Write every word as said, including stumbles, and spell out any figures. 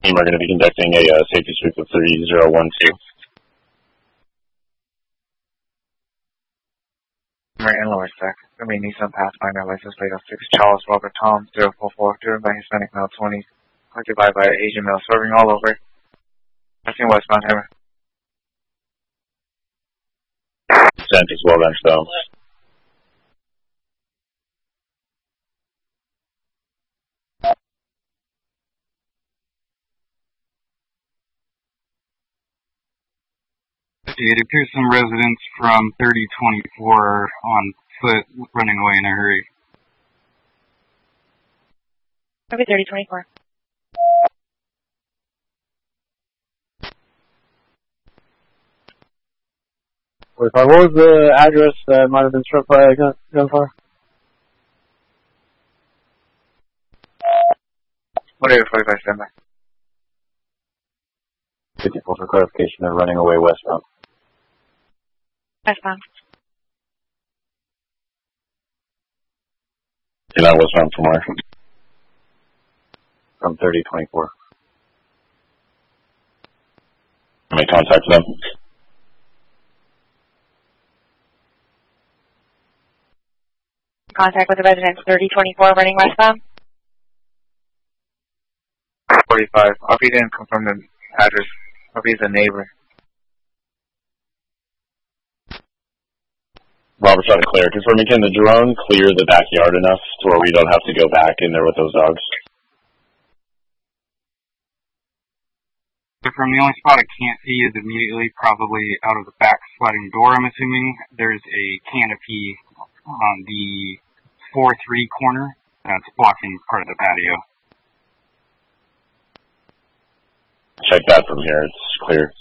Team are going to be conducting a uh, safety sweep of three zero one two. In lower sec. I mean, Nissan Pathfinder, license plate of six Charles Robert Tom zero four four, driven by Hispanic male twenty, occupied by Asian male, serving all over. Passing westbound Hammer. Sent as well, then, so. It appears some residents from thirty twenty-four on foot running away in a hurry. Copy thirty twenty-four. What was the address that might have been struck by a gun, gunfire? Whatever, forty-five, stand by. fifty-four for clarification, they're running away westbound. Westbound. You're not westbound from where? From thirty twenty-four. Make contact with them. Contact with the residents thirty twenty-four running westbound. forty-five. I'll be there and confirm the address. I'll be the neighbor. Robert, trying to clear. Confirming, can the drone clear the backyard enough to where we don't have to go back in there with those dogs? From the only spot I can't see is immediately probably out of the back sliding door, I'm assuming. There's a canopy on the four three corner that's blocking part of the patio. Check that from here, it's clear.